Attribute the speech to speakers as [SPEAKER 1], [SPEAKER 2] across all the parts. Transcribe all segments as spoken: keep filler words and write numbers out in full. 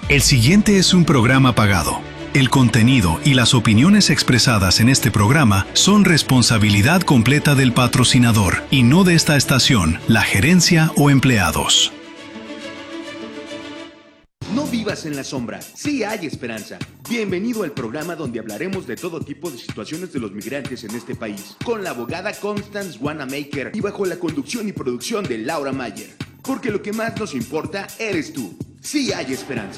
[SPEAKER 1] El siguiente es un programa pagado. El contenido y las opiniones expresadas en este programa son responsabilidad completa del patrocinador y no de esta estación, la gerencia o empleados.
[SPEAKER 2] No vivas en la sombra, sí hay esperanza. Bienvenido al programa donde hablaremos de todo tipo de situaciones de los migrantes en este país, con la abogada Constance Wanamaker y bajo la conducción y producción de Laura Mayer. Porque lo que más nos importa eres tú. Sí hay esperanza.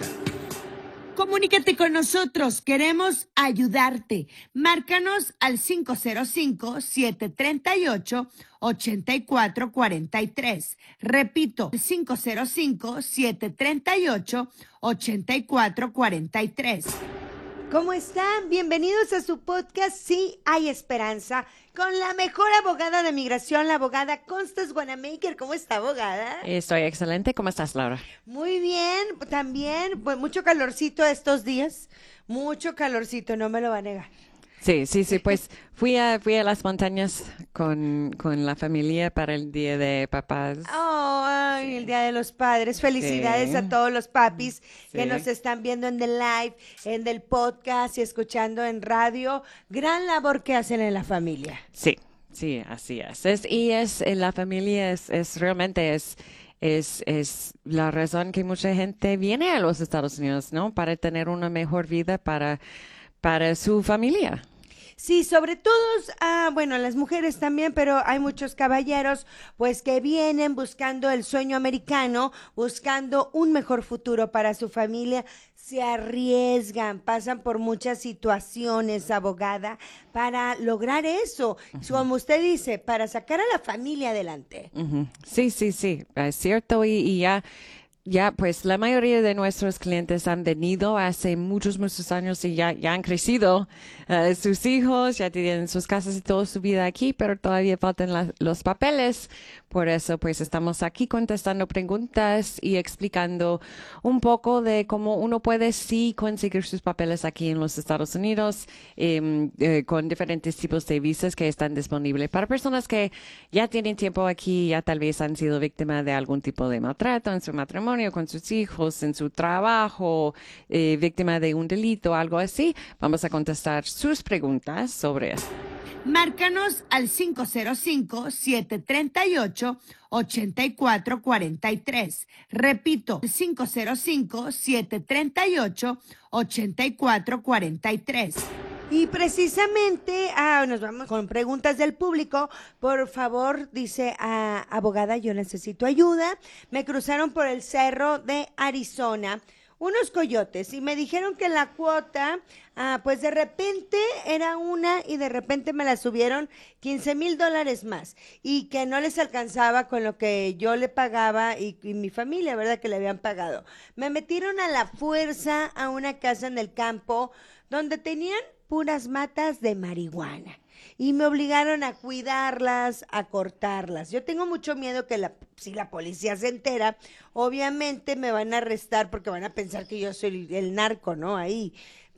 [SPEAKER 3] Comunícate con nosotros, queremos ayudarte. Márcanos al cinco cero cinco, siete tres ocho, ocho cuatro cuatro tres. Repito, cinco cero cinco, siete tres ocho, ocho cuatro cuatro tres.
[SPEAKER 4] ¿Cómo están? Bienvenidos a su podcast Sí hay esperanza con la mejor abogada de migración, la abogada Constance Wanamaker. ¿Cómo está, abogada?
[SPEAKER 5] Estoy excelente. ¿Cómo estás, Laura?
[SPEAKER 4] Muy bien, también, pues mucho calorcito estos días, mucho calorcito, no me lo va a negar.
[SPEAKER 5] Sí, sí, sí, pues fui a, fui a las montañas con, con la familia para el Día de Papás.
[SPEAKER 4] Oh, ay, el Día de los Padres. Felicidades sí. a todos los papis sí. que nos están viendo en el live, en el podcast y escuchando en radio. Gran labor que hacen en la familia.
[SPEAKER 5] Sí, sí, así es. es y es, la familia es, es realmente es... Es, es la razón que mucha gente viene a los Estados Unidos, ¿no? Para tener una mejor vida para, para su familia.
[SPEAKER 4] Sí, sobre todo, ah, bueno, las mujeres también, pero hay muchos caballeros, pues, que vienen buscando el sueño americano, buscando un mejor futuro para su familia, se arriesgan, pasan por muchas situaciones, abogada, para lograr eso, uh-huh. como usted dice, para sacar a la familia adelante.
[SPEAKER 5] Uh-huh. Sí, sí, sí, es cierto, y, y ya... Ya, pues la mayoría de nuestros clientes han venido hace muchos, muchos años y ya, ya han crecido uh, sus hijos, ya tienen sus casas y toda su vida aquí, pero todavía faltan la, los papeles. Por eso, pues estamos aquí contestando preguntas y explicando un poco de cómo uno puede sí conseguir sus papeles aquí en los Estados Unidos eh, eh, con diferentes tipos de visas que están disponibles para personas que ya tienen tiempo aquí, ya tal vez han sido víctimas de algún tipo de maltrato en su matrimonio, con sus hijos, en su trabajo, eh, víctima de un delito, algo así. Vamos a contestar sus preguntas sobre eso.
[SPEAKER 3] Márcanos al cinco cero cinco, siete tres ocho, ocho cuatro cuatro tres. Repito, cinco cero cinco, siete tres ocho, ocho cuatro cuatro tres.
[SPEAKER 4] Y precisamente, ah, nos vamos con preguntas del público. Por favor, dice ah, abogada, yo necesito ayuda. Me cruzaron por el cerro de Arizona unos coyotes y me dijeron que la cuota, ah, pues de repente era una y de repente me la subieron quince mil dólares más y que no les alcanzaba con lo que yo le pagaba y, y mi familia, ¿verdad? Que le habían pagado. Me metieron a la fuerza a una casa en el campo donde tenían puras matas de marihuana y me obligaron a cuidarlas, a cortarlas. Yo tengo mucho miedo que la, si la policía se entera, obviamente me van a arrestar porque van a pensar que yo soy el narco, ¿no? Ahí.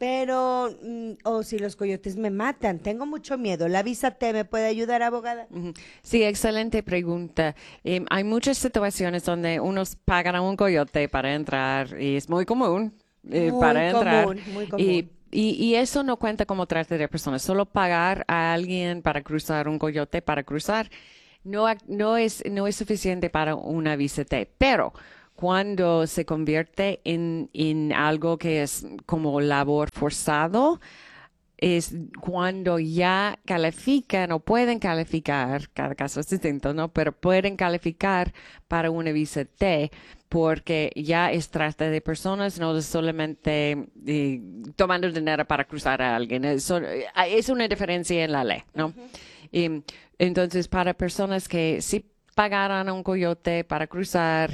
[SPEAKER 4] Pero, mm, o oh, si los coyotes me matan, tengo mucho miedo. ¿La Visa T me puede ayudar, abogada?
[SPEAKER 5] Sí, excelente pregunta. Eh, hay muchas situaciones donde unos pagan a un coyote para entrar y es muy común eh,
[SPEAKER 4] muy
[SPEAKER 5] para entrar.
[SPEAKER 4] Común, muy común.
[SPEAKER 5] Y, Y, y eso no cuenta como trata de personas. Solo pagar a alguien para cruzar, un coyote para cruzar, no, no, es, no es suficiente para una visa T. Pero cuando se convierte en, en algo que es como labor forzado, es cuando ya califican o pueden calificar, cada caso es distinto, ¿no? Pero pueden calificar para una visa T porque ya es trata de personas, no es solamente eh, tomando dinero para cruzar a alguien. Es, es una diferencia en la ley, ¿no? Uh-huh. Y, entonces, para personas que sí pagaran a un coyote para cruzar,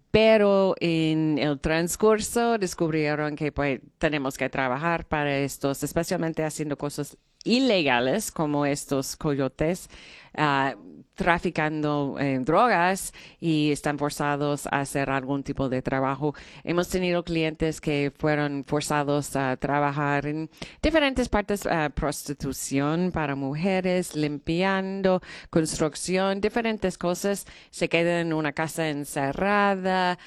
[SPEAKER 5] pero en el transcurso descubrieron que pues tenemos que trabajar para estos, especialmente haciendo cosas ilegales como estos coyotes. Uh, traficando eh, drogas y están forzados a hacer algún tipo de trabajo. Hemos tenido clientes que fueron forzados a trabajar en diferentes partes, uh, prostitución para mujeres, limpiando, construcción, diferentes cosas. Se quedan en una casa encerrada,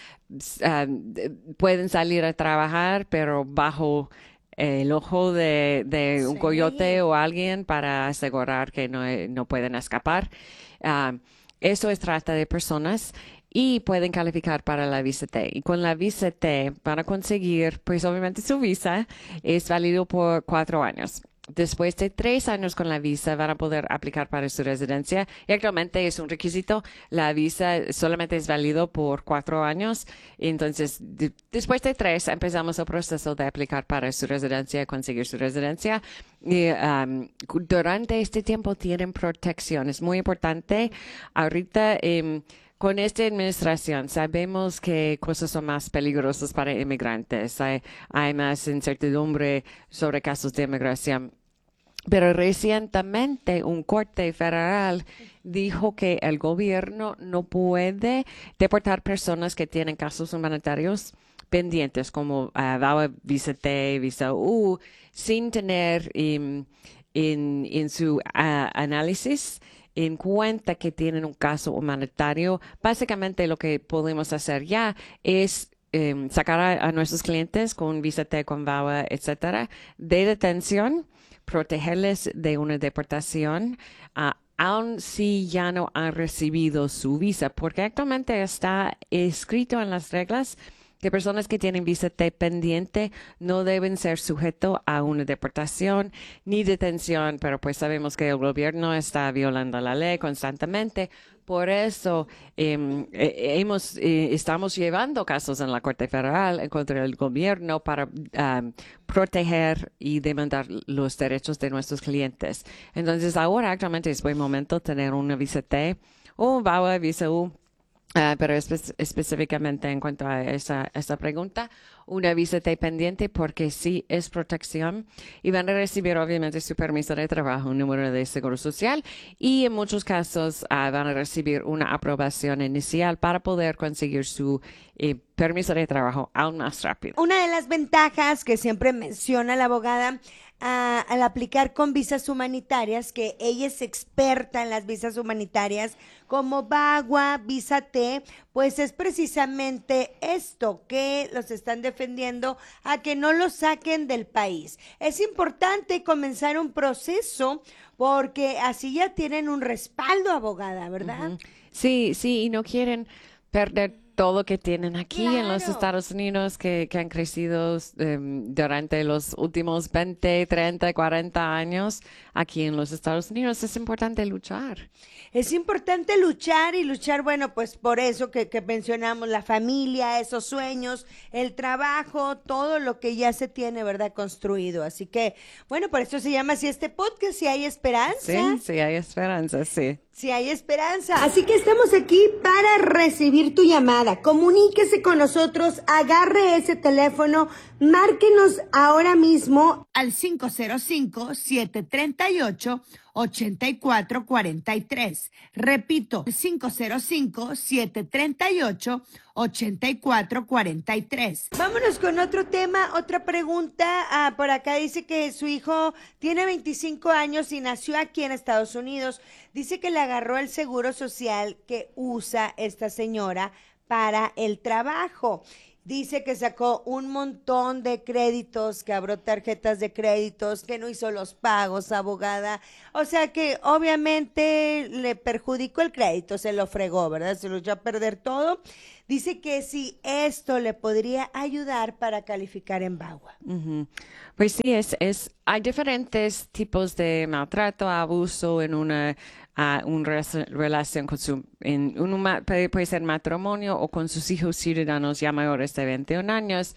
[SPEAKER 5] uh, pueden salir a trabajar, pero bajo el ojo de, de un
[SPEAKER 4] Sí.
[SPEAKER 5] coyote o alguien para asegurar que no, no pueden escapar. Uh, eso es trata de personas y pueden calificar para la visa T. Y con la visa T van a conseguir, pues obviamente su visa es válido por cuatro años. Después de tres años con la visa van a poder aplicar para su residencia y actualmente es un requisito. La visa solamente es válido por cuatro años. Entonces, de, después de tres empezamos el proceso de aplicar para su residencia, conseguir su residencia. Y um, durante este tiempo tienen protección. Es muy importante. Ahorita... Um, Con esta administración sabemos que cosas son más peligrosas para inmigrantes. Hay, hay más incertidumbre sobre casos de inmigración. Pero recientemente un corte federal dijo que el gobierno no puede deportar personas que tienen casos humanitarios pendientes, como uh, VAWA, visa T, visa U, sin tener um, en, en su uh, análisis en cuenta que tienen un caso humanitario. Básicamente lo que podemos hacer ya es eh, sacar a, a nuestros clientes con visa T, con VAWA, etcétera, de detención, protegerles de una deportación, uh, aun si ya no han recibido su visa, porque actualmente está escrito en las reglas que personas que tienen visa T pendiente no deben ser sujetos a una deportación ni detención, pero pues sabemos que el gobierno está violando la ley constantemente. Por eso eh, eh, hemos, eh, estamos llevando casos en la Corte Federal contra el gobierno para um, proteger y demandar los derechos de nuestros clientes. Entonces ahora actualmente es buen momento tener una visa T o VAWA, visa U. Uh, pero espe- específicamente en cuanto a esa, esa pregunta, una visa T pendiente porque sí es protección y van a recibir obviamente su permiso de trabajo, un número de seguro social y en muchos casos uh, van a recibir una aprobación inicial para poder conseguir su eh, permiso de trabajo aún más rápido.
[SPEAKER 4] Una de las ventajas que siempre menciona la abogada a, al aplicar con visas humanitarias, que ella es experta en las visas humanitarias como VAWA, visa T, pues es precisamente esto, que los están defendiendo a que no los saquen del país. Es importante comenzar un proceso porque así ya tienen un respaldo, abogada, ¿verdad?
[SPEAKER 5] Uh-huh. Sí, sí, y no quieren perder todo lo que tienen aquí
[SPEAKER 4] Claro.
[SPEAKER 5] en los Estados Unidos, que, que han crecido um, durante los últimos veinte, treinta, cuarenta años aquí en los Estados Unidos. Es importante luchar.
[SPEAKER 4] Es importante luchar y luchar, bueno, pues por eso que, que mencionamos la familia, esos sueños, el trabajo, todo lo que ya se tiene, ¿verdad?, construido. Así que, bueno, por eso se llama así este podcast, Si hay esperanza.
[SPEAKER 5] Sí, sí, hay esperanza, sí.
[SPEAKER 4] Si hay esperanza. Así que estamos aquí para recibir tu llamada. Comuníquese con nosotros, agarre ese teléfono, márquenos ahora mismo
[SPEAKER 3] al cinco cero cinco, siete tres ocho, ocho cuatro cuatro tres. Repito, cinco cero cinco, siete tres ocho, ocho cuatro cuatro tres.
[SPEAKER 4] Vámonos con otro tema, otra pregunta. Ah, por acá dice que su hijo tiene veinticinco años y nació aquí en Estados Unidos. Dice que le agarró el seguro social que usa esta señora para el trabajo. Dice que sacó un montón de créditos, que abrió tarjetas de créditos, que no hizo los pagos, abogada. O sea que obviamente le perjudicó el crédito, se lo fregó, ¿verdad? Se lo echó a perder todo. Dice que si esto le podría ayudar para calificar en VAWA.
[SPEAKER 5] Uh-huh. Pues sí, es, es, hay diferentes tipos de maltrato, abuso en una, uh, una relación con su, en un, puede, puede ser matrimonio o con sus hijos ciudadanos ya mayores de veintiún años.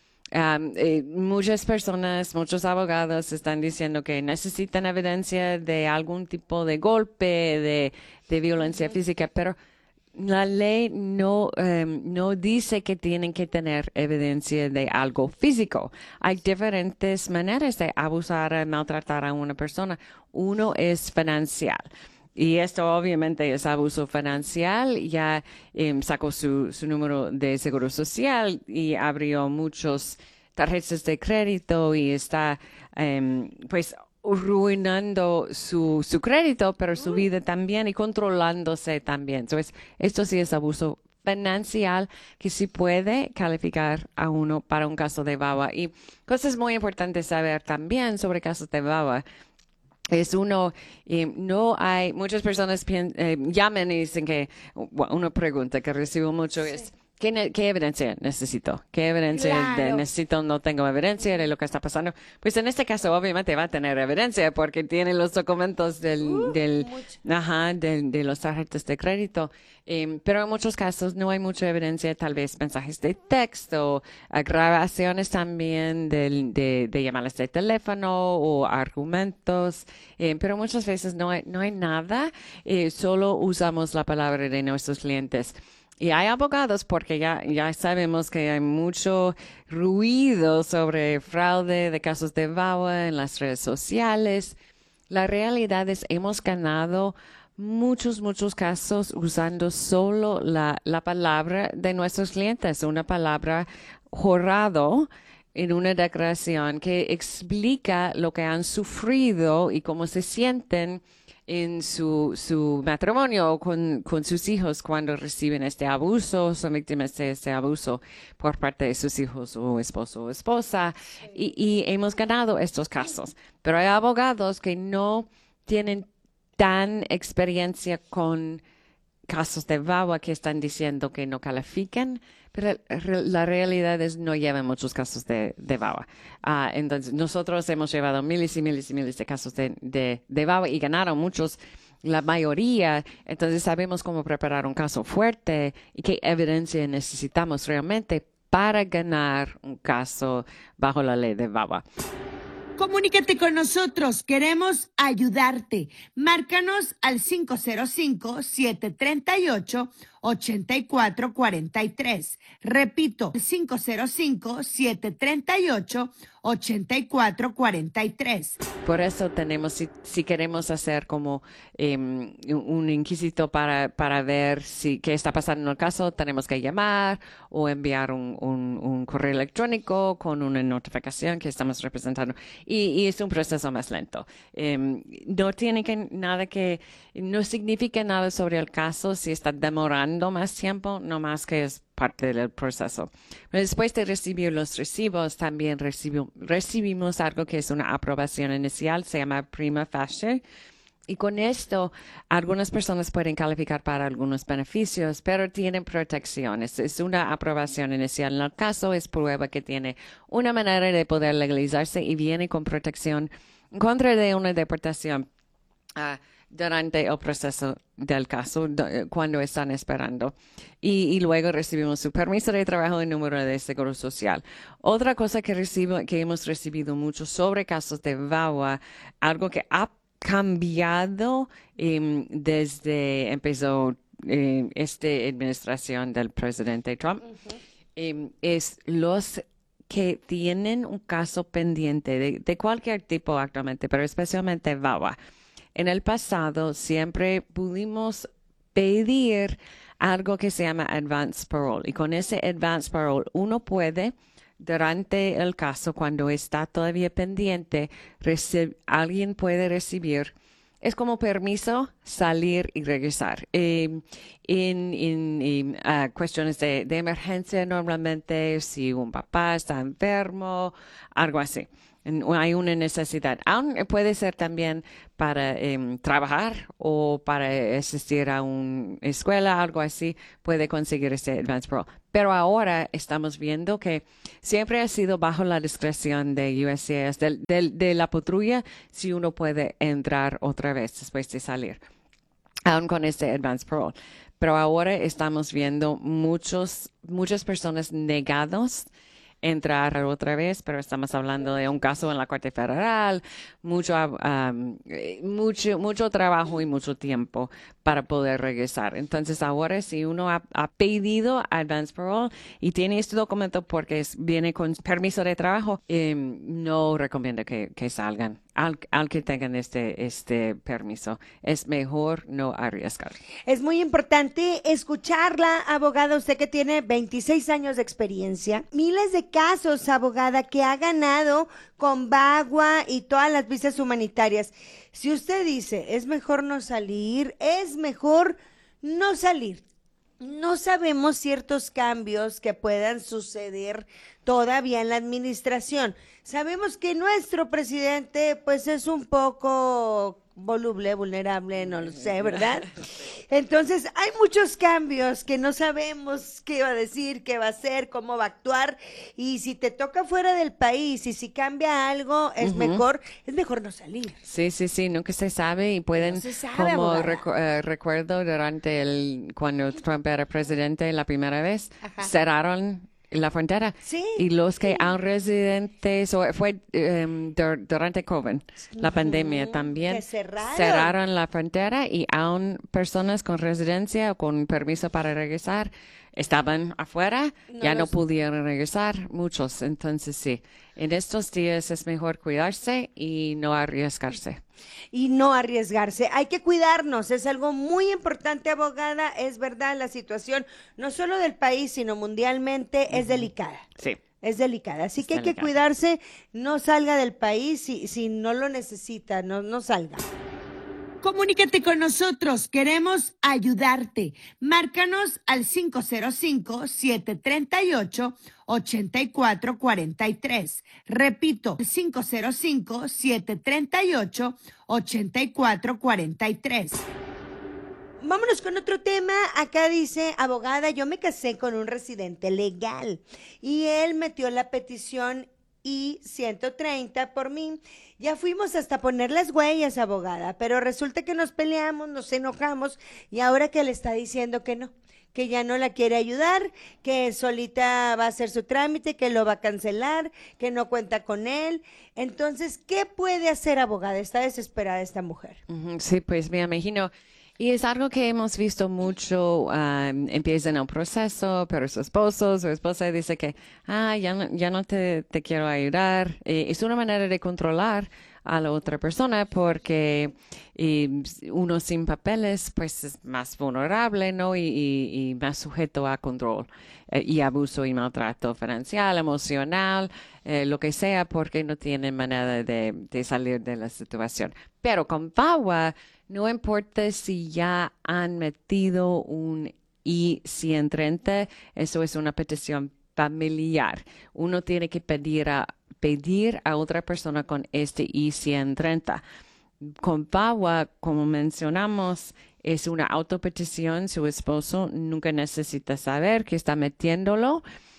[SPEAKER 5] Um, eh, muchas personas, muchos abogados están diciendo que necesitan evidencia de algún tipo de golpe, de, de violencia física, pero la ley no, um, no dice que tienen que tener evidencia de algo físico. Hay diferentes maneras de abusar y maltratar a una persona. Uno es financial. y esto obviamente es abuso financiero. Ya eh, sacó su, su número de seguro social y abrió muchos tarjetas de crédito y está eh, pues arruinando su, su crédito, pero su vida también y controlándose también. Entonces, esto sí es abuso financiero que sí puede calificar a uno para un caso de V A W A. Y cosas muy importantes saber también sobre casos de V A W A. Es uno, eh, no hay, muchas personas pien, eh, llaman y dicen que, bueno, una pregunta que recibo mucho sí. es, ¿qué, ne- ¿qué evidencia necesito? ¿Qué evidencia
[SPEAKER 4] Claro.
[SPEAKER 5] de, necesito? No tengo evidencia de lo que está pasando. Pues en este caso obviamente va a tener evidencia porque tiene los documentos del,
[SPEAKER 4] Uh,
[SPEAKER 5] del,
[SPEAKER 4] mucho.
[SPEAKER 5] ajá, del, de los tarjetas de crédito. Eh, pero en muchos casos no hay mucha evidencia, tal vez mensajes de texto, eh, grabaciones también del, de, de llamadas de teléfono o argumentos, eh, pero muchas veces no hay, no hay nada, eh, solo usamos la palabra de nuestros clientes. Y hay abogados porque ya, ya sabemos que hay mucho ruido sobre fraude de casos de V A W A en las redes sociales. La realidad es hemos ganado muchos, muchos casos usando solo la, la palabra de nuestros clientes, una palabra jurado en una declaración que explica lo que han sufrido y cómo se sienten en su, su matrimonio con, con sus hijos cuando reciben este abuso, son víctimas de este abuso por parte de sus hijos o esposo o esposa. Y, y hemos ganado estos casos. Pero hay abogados que no tienen tan experiencia con casos de V A W A que están diciendo que no califican, pero la realidad es no llevan muchos casos de, de V A W A. Uh, entonces, nosotros hemos llevado miles y miles y miles de casos de, de, de V A W A y ganaron muchos, la mayoría. Entonces, sabemos cómo preparar un caso fuerte y qué evidencia necesitamos realmente para ganar un caso bajo la ley de V A W A.
[SPEAKER 3] Comunícate con nosotros, queremos ayudarte. Márcanos al cinco cero cinco, siete tres ocho, ocho cuatro cuatro tres. Repito, cinco cero cinco, siete tres ocho, ocho cuatro cuatro tres.
[SPEAKER 5] Por eso tenemos, si, si queremos hacer como eh, un inquisito para, para ver si qué está pasando en el caso, tenemos que llamar o enviar un, un, un correo electrónico con una notificación que estamos representando. Y, y es un proceso más lento. Eh, no tiene que nada que, no significa nada sobre el caso si está demorando más tiempo, no más que es parte del proceso. Pero después de recibir los recibos, también recibi- recibimos algo que es una aprobación inicial, se llama prima facie. Y con esto, algunas personas pueden calificar para algunos beneficios, pero tienen protecciones. Es una aprobación inicial. En el caso, es prueba que tiene una manera de poder legalizarse y viene con protección en contra de una deportación uh, durante el proceso del caso, do, cuando están esperando. Y, y luego recibimos su permiso de trabajo y número de seguro social. Otra cosa que, recibo, que hemos recibido mucho sobre casos de V A W A, algo que ha cambiado eh, desde empezó eh, esta administración del presidente Trump, uh-huh. eh, es los que tienen un caso pendiente de, de cualquier tipo actualmente, pero especialmente V A W A. En el pasado siempre pudimos pedir algo que se llama advance parole y con ese advance parole uno puede durante el caso, cuando está todavía pendiente, reci- alguien puede recibir, es como permiso salir y regresar. Eh, en en, en uh, cuestiones de, de emergencia, normalmente, si un papá está enfermo, algo así. Hay una necesidad. Aún puede ser también para eh, trabajar o para asistir a una escuela, algo así, puede conseguir ese advance parole. Pero ahora estamos viendo que siempre ha sido bajo la discreción de U S C I S, de, de, de la patrulla, si uno puede entrar otra vez después de salir, aún con este advance parole. Pero ahora estamos viendo muchos, muchas personas negados entrar otra vez, pero estamos hablando de un caso en la Corte Federal, mucho, um, mucho, mucho trabajo y mucho tiempo para poder regresar. Entonces, ahora si uno ha, ha pedido advance parole y tiene este documento porque es, viene con permiso de trabajo, eh, no recomiendo que, que salgan. Al, al que tengan este, este permiso, es mejor no arriesgar.
[SPEAKER 4] Es muy importante escucharla, abogada, usted que tiene veintiséis años de experiencia, miles de casos, abogada, que ha ganado con VAWA y todas las visas humanitarias. Si usted dice, es mejor no salir, es mejor no salir. No sabemos ciertos cambios que puedan suceder todavía en la administración. Sabemos que nuestro presidente pues es un poco voluble, vulnerable, no lo sé, ¿verdad? Entonces hay muchos cambios que no sabemos qué va a decir, qué va a hacer, cómo va a actuar, y si te toca fuera del país y si cambia algo, es uh-huh. mejor, es mejor no salir.
[SPEAKER 5] Sí, sí, sí, nunca se sabe y pueden, no se sabe, como recu- uh, recuerdo durante el, cuando Trump era presidente la primera vez, Ajá. cerraron la frontera.
[SPEAKER 4] Sí,
[SPEAKER 5] y los que
[SPEAKER 4] sí.
[SPEAKER 5] han residentes, o fue um, dur- durante COVID, la uh-huh, pandemia también,
[SPEAKER 4] cerraron.
[SPEAKER 5] cerraron la frontera y aún personas con residencia o con permiso para regresar estaban afuera, no ya no pudieron regresar, muchos. Entonces sí, en estos días es mejor cuidarse y no arriesgarse.
[SPEAKER 4] Y no arriesgarse. Hay que cuidarnos, es algo muy importante, abogada. Es verdad, la situación no solo del país, sino mundialmente uh-huh. es delicada.
[SPEAKER 5] Sí.
[SPEAKER 4] Es delicada, así
[SPEAKER 5] es
[SPEAKER 4] que
[SPEAKER 5] delicada.
[SPEAKER 4] Hay que cuidarse, no salga del país si, si no lo necesita, no, no salga.
[SPEAKER 3] Comunícate con nosotros, queremos ayudarte. Márcanos al cinco cero cinco, siete tres ocho, ocho cuatro cuatro tres. Repito, cinco cero cinco, siete tres ocho, ocho cuatro cuatro tres.
[SPEAKER 4] Vámonos con otro tema. Acá dice, abogada, yo me casé con un residente legal y él metió la petición I ciento treinta por mí. Ya fuimos hasta poner las huellas, abogada, pero resulta que nos peleamos, nos enojamos y ahora que le está diciendo que no, que ya no la quiere ayudar, que solita va a hacer su trámite, que lo va a cancelar, que no cuenta con él. Entonces, ¿qué puede hacer, abogada? Está desesperada esta mujer.
[SPEAKER 5] Uh-huh, sí, pues me imagino. Y es algo que hemos visto mucho, um, empieza en el proceso, pero su esposo, su esposa dice que, ah, ya no, ya no te, te quiero ayudar. Eh, es una manera de controlar a la otra persona porque y uno sin papeles pues es más vulnerable, ¿no? Y, y, y más sujeto a control eh, y abuso y maltrato financiero, emocional, eh, lo que sea, porque no tiene manera de, de salir de la situación. Pero con VAWA, no importa si ya han metido un I ciento treinta, eso es una petición familiar. Uno tiene que pedir a, pedir a otra persona con este I ciento treinta. Con VAWA, como mencionamos, es una autopetición. Su esposo nunca necesita saber que está metiéndolo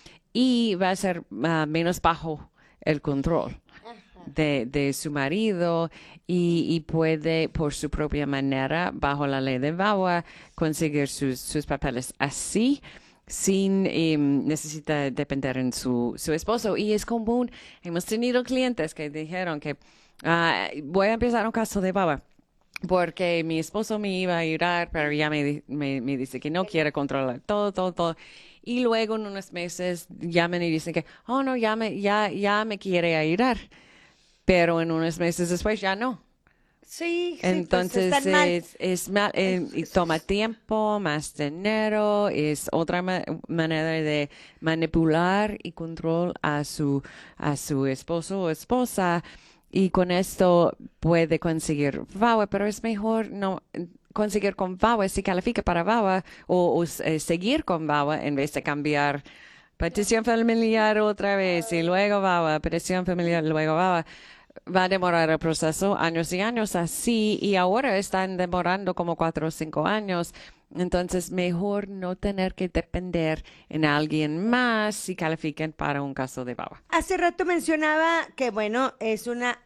[SPEAKER 5] y va a ser uh, menos bajo el control de, de su marido y, y puede, por su propia manera, bajo la ley de VAWA, conseguir sus, sus papeles así, sin eh, necesita depender en su, su esposo. Y es común, hemos tenido clientes que dijeron que uh, voy a empezar un caso de VAWA porque mi esposo me iba a ayudar, pero ya me, me, me dice que no quiere controlar todo, todo, todo. Y luego en unos meses llaman y dicen que, oh no, ya me, ya, ya me quiere ayudar. Pero en unos meses después ya no.
[SPEAKER 4] Sí,
[SPEAKER 5] entonces
[SPEAKER 4] sí, pues mal.
[SPEAKER 5] es, es mal, eh, y toma tiempo, más dinero, es otra ma- manera de manipular y control a su, a su esposo o esposa, y con esto puede conseguir VAWA, pero es mejor no conseguir con VAWA si califica para VAWA o, o eh, seguir con VAWA en vez de cambiar petición familiar otra vez y luego VAWA, petición familiar, luego VAWA. Va a demorar el proceso años y años así, y ahora están demorando como cuatro o cinco años. Entonces, mejor no tener que depender en alguien más si califiquen para un caso de VAWA.
[SPEAKER 4] Hace rato mencionaba que, bueno, es una